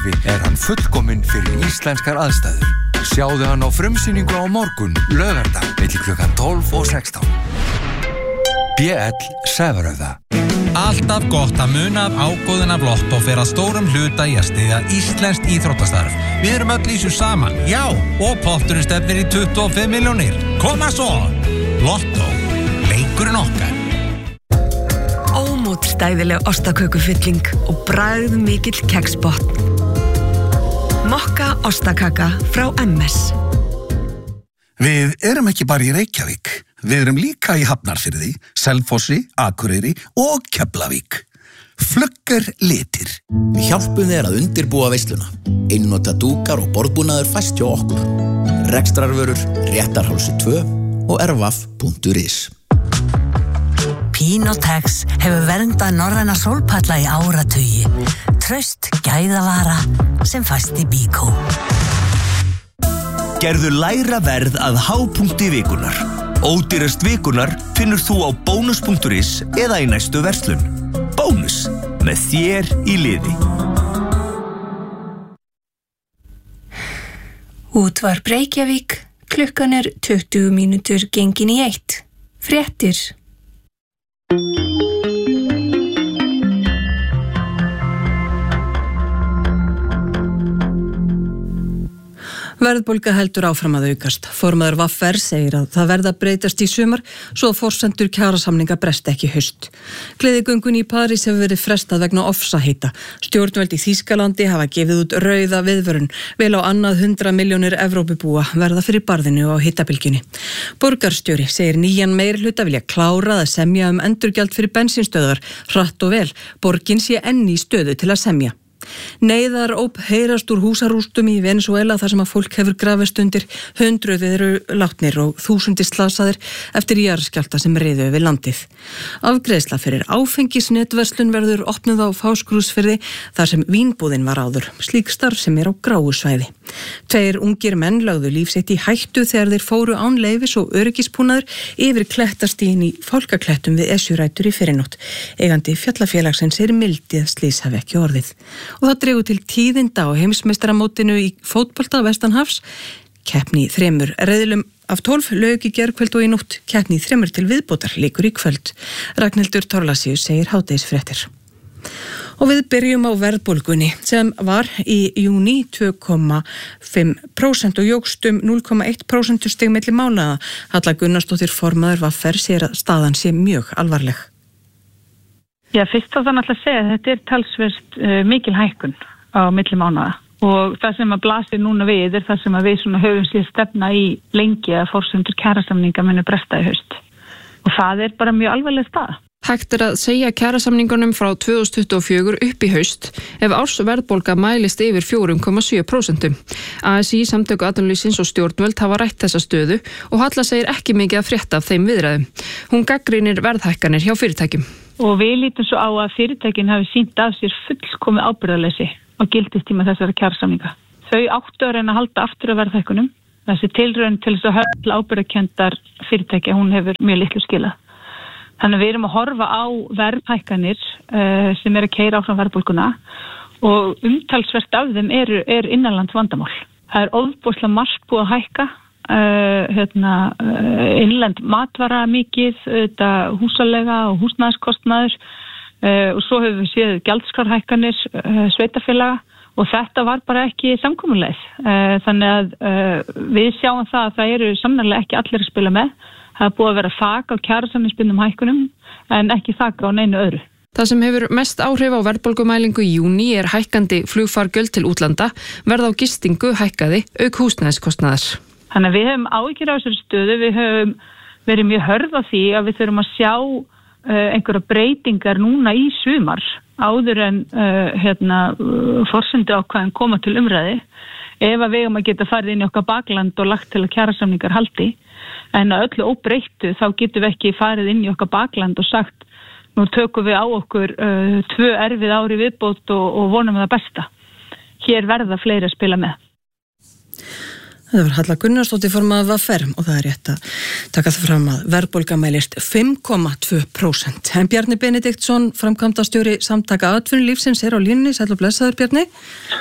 kerfi hann fullkominn fyrir íslenskar aðstæður. Sjáðu hann á frumsýningu á morgun, laugardag, milli klukkan 12 og 16. BL Sævarauða. Alltaf gott að muna af ágóðin af Lotto fyrir að stórum hluta í að styðja íslenskt íþróttastarf. Við erum öll í þessu saman, já, og potturinn stefnir í 25 milljónir. Koma svo! Lotto, leikurinn okkar. Ómótstæðileg ostakökufylling og bragð mikill keksbotn. Mokka ostakaka frá MS. Við erum ekki bara í Reykjavík. Við erum líka í Hafnarfirði, Selfossi, Akureyri og Keflavík. Flugger litir. Við hjálpum þér að undirbúa veisluna. Einnota dúkar og borðbúnaður fæst hjá okkur. Rekstrarvörur, Réttarhálsi 2 og ervaf.is. Pinotex hefur verndað norræna sólpalla í áratugi. Traust gæðavara sem fæst í Bíkó. Gerðu lægra verð að hápunkti vikunar. Ódýrast vikunar finnur þú á bónus.is eða í næstu verslun. Bónus, með þér í liði. Útvarp Reykjavík, klukkan 20 mínútur gengin í 1. Fréttir. Verðbólga heldur áfram að aukast. Formaður VFR segir að það verða að breytast í sumar svo að forsendur kjarasamninga bresti ekki í haust. Gleðigöngunni í París hefur verið frestað vegna ofsahita. Stjórnvöld í Þýskalandi hafa gefið út rauða viðvörun. Vel á annað 100 milljónir Evrópubúa verða fyrir barðinu á hitabylgjunni. Borgarstjóri segir nýjan meirihluta vilja klára að semja endurgjald fyrir bensínstöðvar hratt og vel. Borgin sé enn í stöðu til að semja. Neyðaróp heyrast úr húsarústum í Venezuela þar sem að fólk hefur grafist undir. Hundruð eru látnir og þúsundir slasaðir eftir jarðskjálfta sem riðu yfir landið. Afgreiðsla fyrir áfengisnetverslun verður opnuð á Fáskrúðsfirði þar sem vínbúðin var áður. Slík starfsemi á gráu svæði. 2 ungir menn lögðu líf sitt í hættu þegar þeir fóru án leyfis og öryggispúnaður yfir klettastíginn í Fálkaklettum við Esjurætur í fyrrinótt. Eigandi fjallafélagsins mildi að slys hafi ekki orðið. Og það dregur til tíðinda á heimsmeistaramótinu í fótbolta vestanhafs. Keppni í 3 riðlum af 12 lauk í gærkvöld og í nótt. Keppni í 3 til viðbótar leikur í kvöld. Ragnhildur Thorlacius segir hádegisfréttir. Og við byrjum á verðbólgunni sem var í júní 2,5% og jógst 0,1% stig milli mánaða. Halla Gunnarsdóttir formaður VFR segir að staðan sé mjög alvarleg. Já, fyrst þá þannig að segja að þetta talsvert mikil hækkun á milli mánaða og það sem að blasir núna við það sem að við svona höfum sér stefna í lengi að forsendur kjarasamninga munu bresta í haust og það bara mjög alvarleg staða. Hægt að segja kjarasamningunum frá 2024 upp í haust ef ársverðbólga mælist yfir 4,7%. ASÍ, Samtök atvinnulífsins og stjórnvöld hafa rætt þessa stöðu og Halla segir ekki mikið að frétta af þeim viðræðum. Hún gagnrýnir verðhækkanir hjá fyrirtækjum. Og við lítum svo á að fyrirtækin hafi sýnt af sér fullkomið ábyrgðarleysi á gildistíma þessara kjarasamninga. Þau áttu að reyna að halda aftur af verðhækkunum. Þessi tilraun til þess að höfla ábyrgðarkenndar fyrirtækja, hún hefur mjög litlu skilað. Þannig við erum að horfa á verðhækkanir sem að keyra áfram verðbólguna og umtalsvert af þeim innanlands vandamál. Það ofboðslega margt búið að hækka. Innlend matvara mikið, húsalega og húsnæðiskostnaður og svo hefur við séð gjaldskrárhækkanir sveitarfélaga og þetta var bara ekki samkomuleið. Þannig að við sjáum það að það eru sannarlega ekki allir að spila með. Það búið að vera þak á kjarasamningsbundnum hækkunum en ekki þak á neinu öðru. Það sem hefur mest áhrif á verðbólgumælingu í júní flugfargjöld til útlanda, verð á gistingu hækkaði auk húsnæðiskostnaðar. Þannig að við höfum áhyggjur á þessari stöðu, við höfum verið mjög hörð á því að við þurfum að sjá einhverja breytingar núna í sumar áður en forsendu ákvæðin koma til umræði ef að við höfum að geta farið inn í okkar bakland og lagt til að kjarasamningar haldi en að öllu óbreyttu þá getum við ekki farið inn í okkar bakland og sagt nú tökum við á okkur 2 erfið ári viðbót og vonum það besta. Hér verða fleiri að spila með. Það var Halla Gunnarsdóttir formaður VFR og það rétt að taka það fram að verðbólga mælist 5,2%. En Bjarni Benediktsson, framkvæmdastjóri Samtaka atvinnulífsins á línunni. Sæll og blessaður, Bjarni.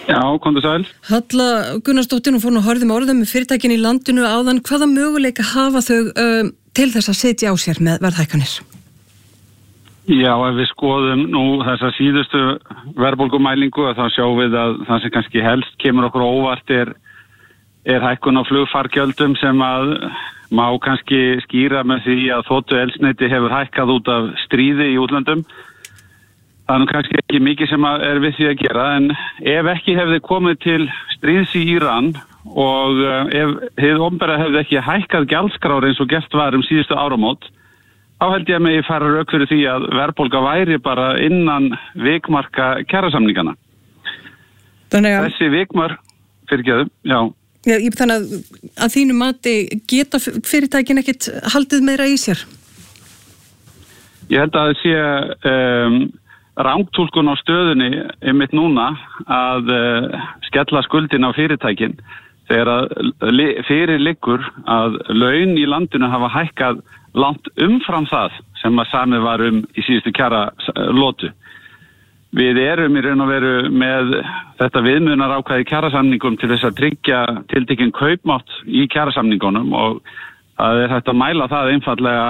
Já, komdu sæl. Halla Gunnarsdóttir, hún fór nú horfðum orðum með fyrirtækin í landinu áðan. Hvaða möguleika hafa þau til þess að setja á sér með verðhækkanir? Já, ef við skoðum nú þessa síðustu verðbólgumælingu þá sjáum við að það sem kannski helst kemur okkur óvart er hækkun á flugfargjöldum sem að má kannski skýra með því að þotueldsneyti hefur hækkað út af stríði í útlöndum. Það er nú kannski ekki mikið sem er við því að gera, en ef ekki hefði komið til stríðs í Íran og ef hið opinbera hefði ekki hækkað gjaldskrár eins og gert var síðustu áramót, þá held ég að megi fara rök fyrir því að verðbólga væri bara innan vikmarka kjarasamningana. Þessi vikmar, fyrirgefðu, já. Já, þannig að þínu mati geta fyrirtækin ekkert haldið meira í sér? Ég held að það sé rangtúlkun á stöðunni einmitt núna að skella skuldin á fyrirtækin þegar að fyrir liggur að laun í landinu hafa hækkað langt umfram það sem að samið var í síðustu kjaralótu. Við erum í raun og veru með þetta viðmiðunarákvæði kjarasamningum til þess að tryggja tiltekinn kaupmátt í kjarasamningunum og það er hægt að mæla það einfallega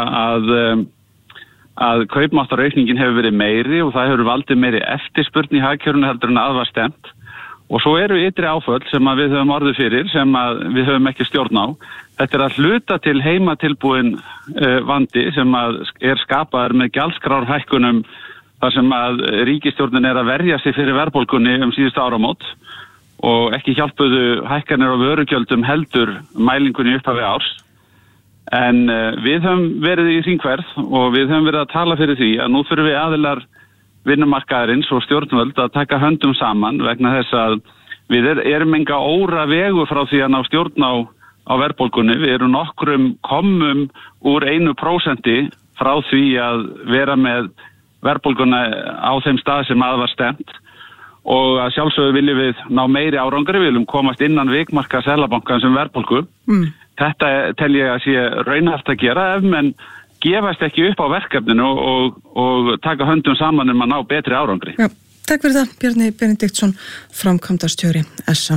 að kaupmáttaraukningin hefur verið meiri og það hefur valdið meiri eftirspurn í hagkerfinu heldur en að var stemt. Og svo eru ytri áföll sem að við höfum orðið fyrir, sem að við höfum ekki stjórn á. Þetta er að hluta til heimatilbúin vandi sem að er skapaður með gjaldskrárhækkunum þar sem að ríkisstjórnin er að verja sig fyrir verðbólgunni síðustu áramót og ekki hjálpuðu hækkanir á vörugjöldum heldur mælingunni upphafi árs. En við höfum verið í hringferð og við höfum verið að tala fyrir því að nú þurfum við aðilar vinnumarkaðarins og stjórnvöld að taka höndum saman vegna þess að við erum enga óra vegu frá því að ná stjórn á verðbólgunni. Við erum nokkrum komum úr 1% frá því að vera með verðbólguna á þeim stað sem að var stemt og að sjálfsögðu viljum við ná meiri árangri, við viljum komast innan vikmarka Seðlabankans verðbólgu. Þetta tel ég að sé raunhæft að gera ef menn gefast ekki upp á verkefninu og taka höndum saman að ná betri árangri. Já, takk fyrir það, Bjarni Benediktsson, framkvæmdastjóri SA.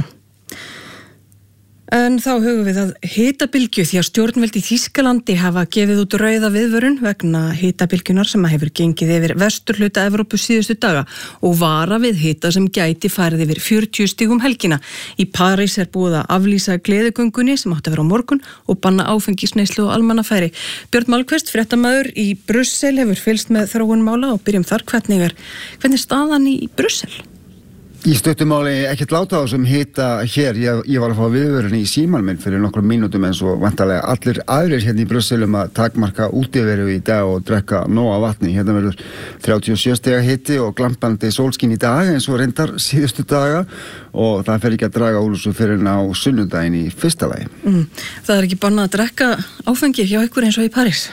En þá hugum við að hitabylgju því að stjórnvöld í Þýskalandi hafa gefið út rauða viðvörun vegna hitabylgjunar sem hefur gengið yfir vesturhluta Evrópu síðustu daga og vara við hita sem gæti farið yfir 40 stigum helgina. Í París er búið að aflýsa gleðigöngunni sem átti að vera á morgun og banna áfengisneyslu og almannafæri. Björn Malmquist, fréttamaður í Brussel, hefur fylgst með þróun mála og byrjum þar. Hvernig staðan í Brussel? Í stuttumáli ekkert láta á þessum hita hér. Ég var að fá viðvörun í símann minn fyrir nokkrum mínútum eins og vantarlega allir aðrir hérna í Brussel að takmarka útiveru í dag og drekka nóg af vatni. Hérna verður 37 stiga hiti og glampandi sólskín í dag eins og reyndar síðustu daga og það fer ekki að draga úr þessu fyrir á sunnudaginn í fyrsta lagi. Það er ekki bannað að drekka áfengi hjá ykkur eins og í París?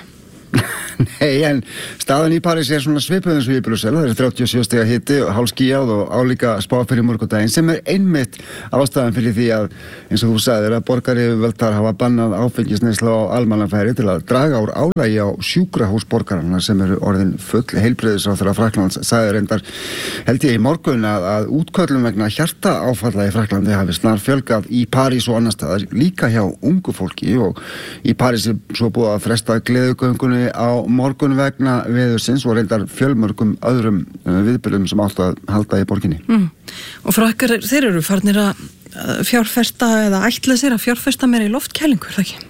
Nei, en staðan í París er svona svipuð eins og í Brussel. Það er 37 stiga hiti og hálfskýjað og álíka spá fyrir morgundaginn sem er einmitt ástæðan fyrir því að, eins og þú sagðir, að borgaryfirvöldar hafa bannað áfengisneyslu á almannafæri til að draga úr álagi á sjúkrahús borgaranna sem eru orðin full. Heilbrigðisráðherra Frakklands sagði reyndar, held ég í morgun, að útköllum vegna hjartaáfalla í Frakklandi hafi snar fjölgað í París og annar staðar, líka hjá ungu fólki, og í París er svo búið að fresta gleðigöngunni á morgun vegna veðursins og reyndar fjölmörgum öðrum viðburðum sem áttu að halda í borginni. Og frakkar, þeir eru farnir að fjárfesta eða ætla sér að fjárfesta meira í loftkælingu, er það ekki?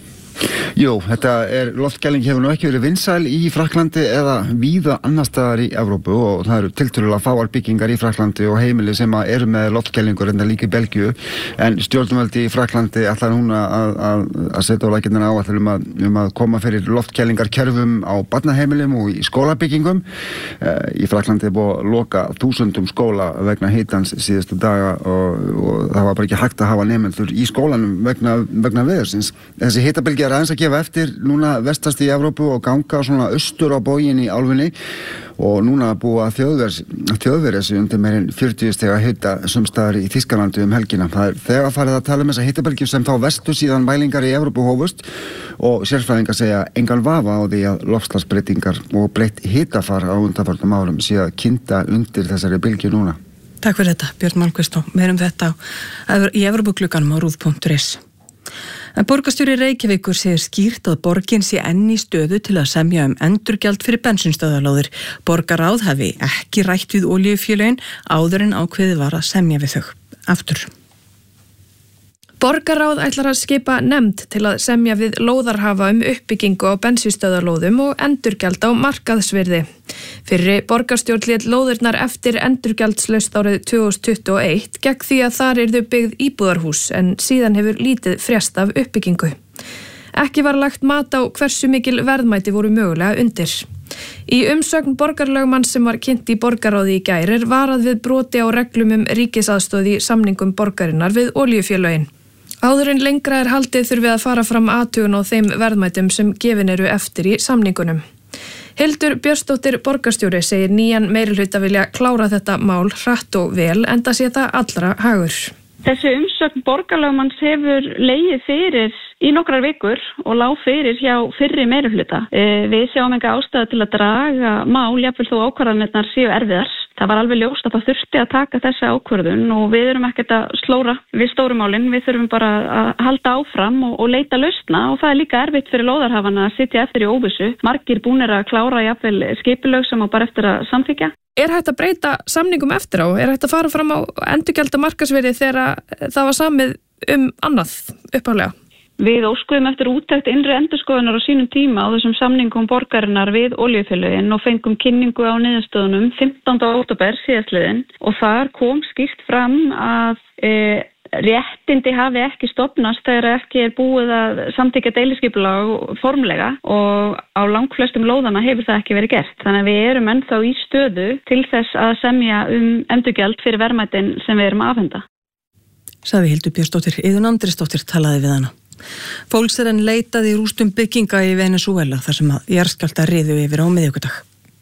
Jú, loftkæling hefur nú ekki verið vinsæl í Frakklandi eða víða annar staðar í Evrópu og það eru tiltölulega fáar byggingar í Frakklandi og heimili sem eru með loftkælingur enda líka í Belgíu, en stjórnvöld í Frakklandi ætlar núna að setja á lakirnar áætlun að koma fyrir loftkælingarkerfum á barnaheimilum og í skólabyggingum. Í Frakklandi er búið að loka 1000 skóla vegna hitans síðustu daga og það var bara ekki hægt að hafa nemendur í skólanum vegna veðursins. Þessi hitabylgja er aðeins að gefa eftir núna vestast í Evrópu og ganga svona austur á bóginn í álfunni og núna búa þjóðverið sig undir meirinn 40 stiga hita sumstaðar í Þýskalandi helgina. Það er þegar farið að tala þessa hitabylgju sem þá vestu síðan mælingar í Evrópu hófust og sérfræðingar segja engan vafa á því að loftslagsbreytingar og breytt hitafar á undanförnum árum sé að kynda undir þessari bylgju núna. Takk fyrir þetta, Björn Malmquist, og meðum þetta í Evrópuglugganum á rúv.is. En borgarstjóri Reykjavíkur segir skýrt að borgin sé enn í stöðu til að semja endurgjald fyrir bensínstöðvalóðir. Borgarráð hafi ekki rætt við olíufélögin áður en ákveðið var að semja við þau. Aftur. Borgarráð ætlar að skipa nefnd til að semja við lóðarhafa uppbyggingu á bensínstöðvalóðum og endurgjald á markaðsvirði. Fyrri borgarstjórn lét lóðirnar eftir endurgjaldslaust árið 2021 gegn því að þar yrðu byggð íbúðarhús en síðan hefur lítið frést af uppbyggingu. Ekki var lagt mat á hversu mikil verðmæti voru mögulega undir. Í umsögn borgarlögmanns sem var kynnt í borgarráði í gær varað við broti á reglum ríkisaðstoð í samningum borgarinnar við olíufélögin. Áður en lengra haldið þurfið að fara fram athugun á þeim verðmætum sem gefin eru eftir í samningunum. Hildur Björnsdóttir borgarstjóri segir nýjan meirihluta vilja klára þetta mál hratt og vel enda sé það allra hagur. Þessi umsögn borgarlögmanns hefur legið fyrir í nokkrar vikur og lá fyrir hjá fyrri meirihluta. Við sjáum enga ástæðu til að draga mál, jafnvel þó ákvarðanirnar séu erfiðar. Það var alveg ljóst að það þurfti að taka þessa ákvörðun og við erum ekkert að slóra við stórumálin. Við þurfum bara að halda áfram og leita lausna og það er líka erfitt fyrir lóðarhafana að sitja eftir í óvissu. Margir búnir að klára jafnvel skipulög sem á bara eftir að samþykkja. Er hægt að breyta samningum eftir á? Er hægt að fara fram á endurgjald markaðsvirði þegar það var samið annað upphaflega? Við óskuðum eftir úttekt innri endurskoðunar á sínum tíma á þessum samningum borgarinnar við olíufélögin og fengum kynningu á niðurstöðunum 15. október síðastliðinn og þar kom skýrt fram að réttindi hafi ekki stofnast þegar ekki búið að samþykkja deiliskipulag formlega og á langflestum lóðana hefur það ekki verið gert. Þannig að við erum ennþá í stöðu til þess að semja endurgjald fyrir verðmætin sem við erum að afhenda. Sagði Hildur Björnsdóttir. Iðunn Andrisdóttir talaði við hana. Fólks enn leitað í rústum bygginga í Venezuela þar sem að jarðskjálftar riðu yfir á miðvikudag.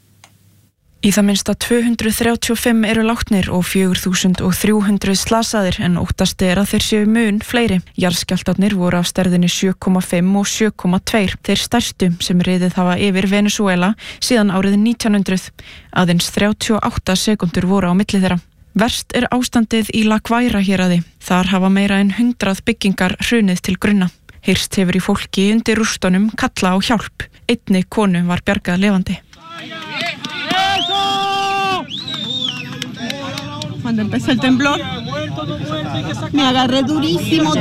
Í það minnsta 235 eru látnir og 4.300 slasaðir en óttast að þeir séu mun fleiri. Jarðskjálftarnir voru af stærðinni 7,5 og 7,2, þeir stærstu sem riðið hafa yfir Venezuela síðan árið 1900. Aðeins 38 sekundur voru á milli þeirra. Verst ástandið í La Guaira héraði. Þar hafa meira en 100 byggingar hrunið til grunna. Heyrst hefur í fólki undir rústunum kalla á hjálp. Einni konu var bjargað lifandi. Cuando empezó el temblor, me agarré durísimo.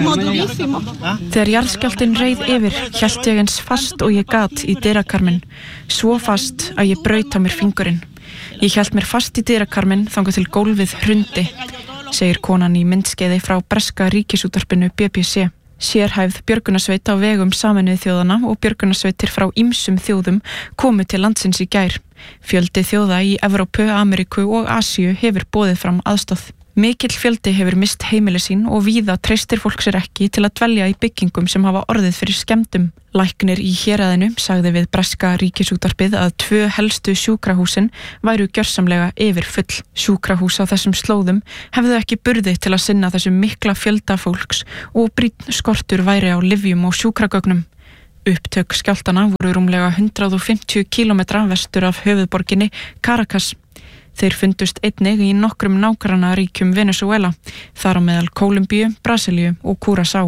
Þegar jarðskjálftinn reið yfir, hélt ég eins fast og ég gat í dyrakarminn. Svo fast að ég braut á mér fingurinn. Ég hélt mér fast í dyrakarminn þangað til gólfið hrundi, segir konan í myndskeiði frá breska ríkisútvarpinu BBC. Sérhæfð björgunarsveit á vegum Sameinuðu þjóðanna og björgunarsveitir frá ýmsum þjóðum komu til landsins í gær. Fjöldi þjóða í Evrópu, Ameríku og Asíu hefur boðið fram aðstoð. Mikill fjöldi hefur mist heimili sín og víða treystir fólk sér ekki til að dvelja í byggingum sem hafa orðið fyrir skemmdum. Læknir í héraðinu sagði við breska ríkisútvarpið að 2 helstu sjúkrahúsin væru gjörsamlega yfir full. Sjúkrahús á þessum slóðum hefðu ekki burði til að sinna þessum mikla fjölda fólks og brýnn skortur væri á lyfjum og sjúkragögnum. Upptök skjálftana voru rúmlega 150 kílómetra vestur af höfuðborginni Caracas. Þeir fundust einnig í nokkrum nágrannaríkjum Venezuela, þar á meðal Kólumbíu, Brasilíu og Curaçá.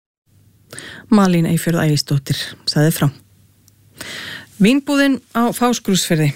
Malín Eyfjörð Ægisdóttir sagði frá. Vínbúðin á Fáskrúðsfirði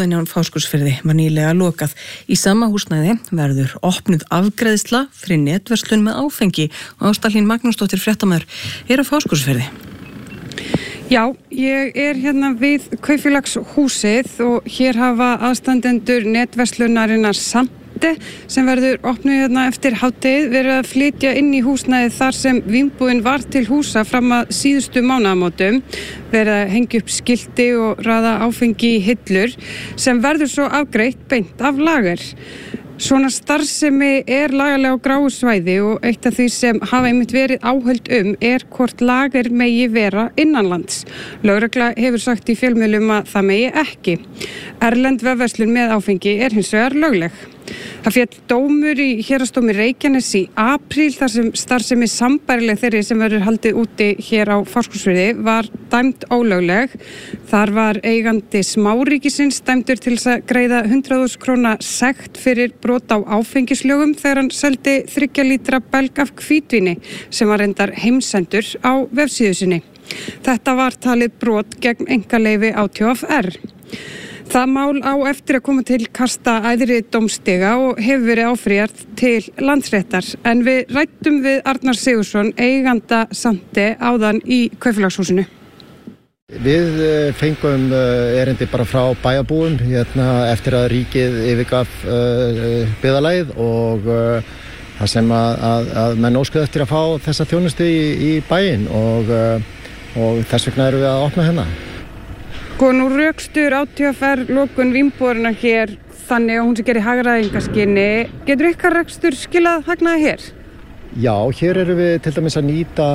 var nýlega lokað. Í sama húsnæði verður opnuð afgreiðsla fyrir netverslun með áfengi og Ásta Hlín Magnúsdóttir fréttamaður á Fáskrúðsfirði. Já, ég hérna við Kaupfélagshúsið og hér hafa aðstandendur netverslunarinnar Samte sem verður opnuð hérna eftir hádegið verið að flytja inn í húsnæðið þar sem vínbúðin var til húsa fram að síðustu mánaðamótum, verið að hengja upp skilti og raða áfengi í hillur sem verður svo afgreitt beint af lager. Svona starfsemi lagalega á gráu svæði og eitt af því sem hafa einmitt verið áhöld hvort lager megi vera innanlands. Lögregla hefur sagt í fjölmiðlum að það megi ekki. Erlend vefverslun með áfengi hins vegar lögleg. Það féll dómur í Héraðsdómi Reykjaness í apríl þar sem starfsemi sambærileg þeirri sem verður haldið úti hér á Fáskrúðsfirði var dæmd ólögleg. Þar var eigandi smáríkisins dæmdur til þess að greiða 100.000 króna sekt fyrir brot á áfengislögum þegar hann seldi 3 lítra belg af hvítvíni sem var reyndar heimsendur á vefsíðu sinni. Þetta var talið brot gegn einkaleyfi ÁTVR. Það mál á eftir að koma til kasta æðri dómstiga og hefur verið áfrýjað til Landsréttar. En við ræddum við Arnar Sigurðsson, eiganda Sante, áðan í Kaupfélagshúsinu. Við fengum erindi bara frá bæjarbúum eftir að ríkið yfirgaf byggðarlagið og það sem að menn óskuðu eftir að fá þessa þjónustu í bæinn og þess vegna erum við að opna hérna. Nú rökstur ÁTVR lokun vínbúðarinnar hér þannig að hún sé geri hagræðingarskyni. Getur ykkar rekstur skilað hagnaði hér? Já, hér erum við til dæmis að nýta,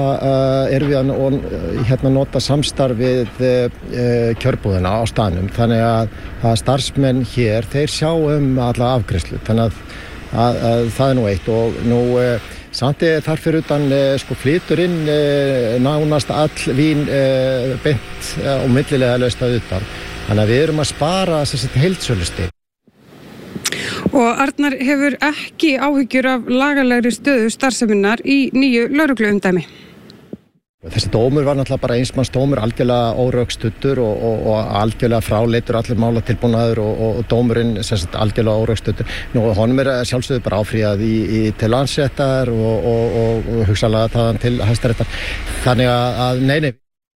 nota samstarf við kjörbúðina á staðnum. Þannig að starfsmenn hér, þeir sjá alla afgreiðslu. Þannig að það er nú eitt og nú samt þar fyrir utan flytur inn nánast all vín beint og millilega laust að utan. Þannig að við erum að spara heildsölustig. Og Arnar hefur ekki áhyggjur af lagalegri stöðu starfseminnar í nýju lögregluumdæmi. Þessi dómur var náttúrulega bara einsmanns dómur, algjörlega órökstuddur og algjörlega fráleitur allir málatilbúnaður og dómurinn algjörlega órökstuddur. Nú, honum sjálfsögðu bara áfrýjað til Landsréttar og hugsanlega þaðan til Hæstaréttar. Þannig að nei.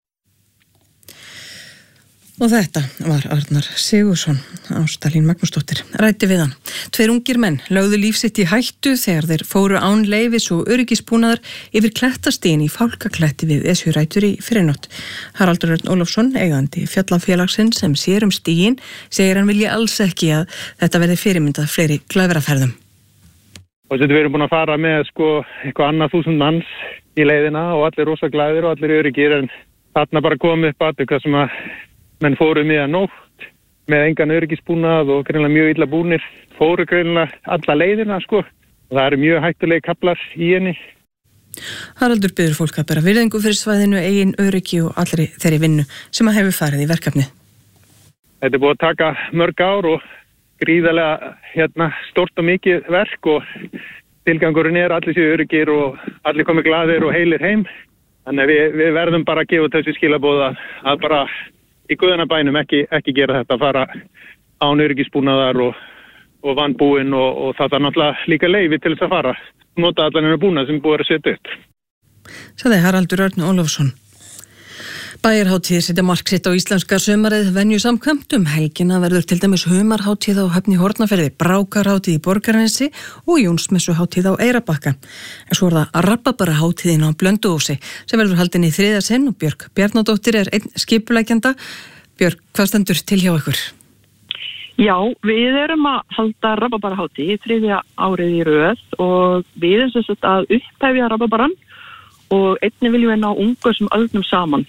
Og þetta var Arnar Sigurðsson, Ástalín Magnúsdóttir, ræddi við hann. 2 ungir menn lögðu líf sitt í hættu þegar þeir fóru án leyfis og öryggisbúnaðar yfir klettastíginn í Fálkakletti við Esjurætur í fyrrinótt. Haraldur Örn Ólafsson, eigandi fjallafélagsins sem sér stíginn, segir hann vilji alls ekki að þetta verði fyrirmyndað fleiri glæfraferðum. Og þetta við erum búin að fara með eitthvað annað 1000 manns í leiðina og allir rosa glæðir og allir öryggir en þarna bara komið upp atvik sem að menn fóru nótt með engan öryggisbúnað og greinilega mjög illa búnir, fóru greinilega alla leiðina og það eru mjög hættulegi kaflar í henni. Haraldur biður fólk að bera virðingu fyrir svæðinu, eigin öryggi og allri þeirri vinnu sem að hefur farið í verkefni. Þetta búið að taka mörg ár og gríðarlega stórt og mikið verk og tilgangurinn allir séu öryggir og allir komið glaðir og heilir heim. Þannig að við verðum bara að gefa þessu skilaboð að bara í guðanabænum ekki gera þetta, fara án öryggisbúnaðar og vannbúin og það er náttúrulega líka leyfi til þess að fara. Nota allan hennar búnað sem búið að setja upp. Sagði Haraldur Örn Ólafsson. Bæjarhátíðir setja mark sitt á íslenska sumarið venju samkvæmt. Helgina verður til dæmis humarhátíð á Höfn í Hornafirði, Brákarhátíð í Borgarnesi og Jónsmessuhátíð á Eyrarbakka. En svo það Rabarbarahátíðin á Blönduósi sem verður haldin í 3. sinn og Björg Bjarnadóttir er einn skipuleggjanda. Björg, hvað stendur til hjá ykkur? Já, við erum að halda Rabarbarahátíð í 3. árið í röð og við erum að upphefja Rabarbaran og einnig viljum við ná ungu sem öldnum saman.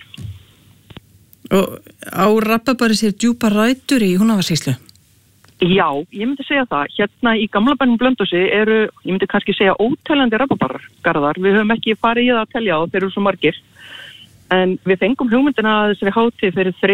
Og á Rabarbari sér djúpa rætur í Húnavatnssýslu? Já, ég myndi segja það. Hérna í gamla bænum Blönduósi eru, ég myndi kannski segja óteljandi rabarbargarðar. Við höfum ekki farið í það að telja og þeir eru svo margir. En við fengum hugmyndina að þessari hátíð fyrir